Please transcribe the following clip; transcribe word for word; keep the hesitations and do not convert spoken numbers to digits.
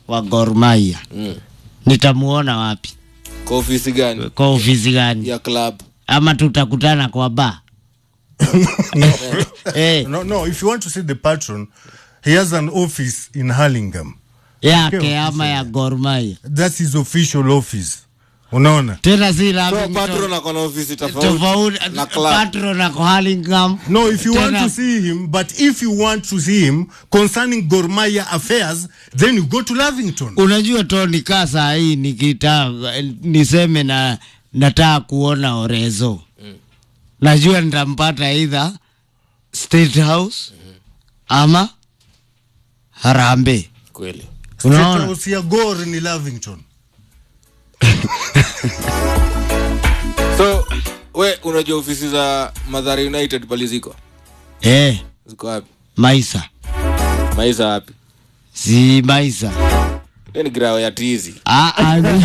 wa Gor Mahia. Mm. Nitamuona wapi? Kwa ofisi gani? Kwa ofisi gani? Ya club. Ama tutakutana kwa bar? eh. No, no, if you want to see the patron, he has an office in Hurlingham. Yeah, okay, ama ya Gor Mahia. That's his official office. Unaona? Tena si la so, patron na kwa office tofauti. Tofauti na club. Patron na kwa Hurlingham. No, if you Tena. want to see him, but if you want to see him concerning Gor Mahia affairs, then you go to Lavington. Unajua Tony kasa hii nikita niseme na nataka kuona Orezo. Mm. Najua nitampata either State House mm -hmm. ama Harambee. Kweli. State House ya Gor ni Lavington. So, we unajua ofisi za Mathare United pale ziko? Eh. Ziko wapi? Maisa. Maisa wapi? Si Maisa. Ni grao ya tizi. Ah ah.